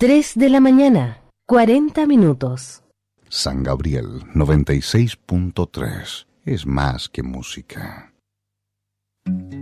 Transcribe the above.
3 de la mañana, 40 minutos. San Gabriel 96.3 es más que música.